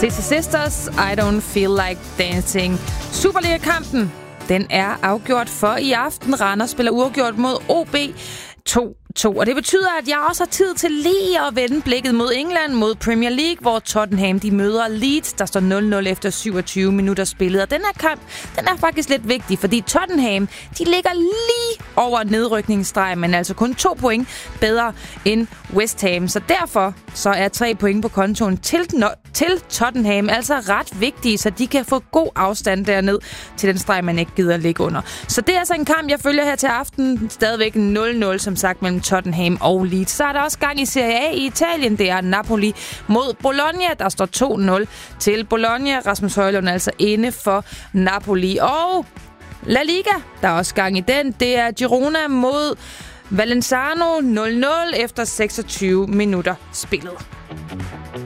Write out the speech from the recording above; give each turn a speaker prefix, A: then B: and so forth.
A: Sister Sisters, I Don't Feel Like Dancing. Superliga-kampen, den er afgjort for i aften. Randers spiller uafgjort mod OB 2-2. Og det betyder, at jeg også har tid til lige at vende blikket mod England, mod Premier League, hvor Tottenham de møder Leeds. Der står 0-0 efter 27 minutter spillet. Og den her kamp, den er faktisk lidt vigtig, fordi Tottenham, de ligger lige over nedrykningsstregen, men altså kun 2 point bedre end West Ham. Så derfor så er 3 point på kontoen til Tottenham altså ret vigtige, så de kan få god afstand derned til den streg, man ikke gider ligge under. Så det er altså en kamp, jeg følger her til aften. Stadigvæk 0-0, som sagt, mellem Tottenham og Leeds. Så er der også gang i Serie A i Italien. Det er Napoli mod Bologna. Der står 2-0 til Bologna. Rasmus Højlund er altså inde for Napoli. Og La Liga, der er også gang i den. Det er Girona mod Valenzano 0-0 efter 26 minutter spillet.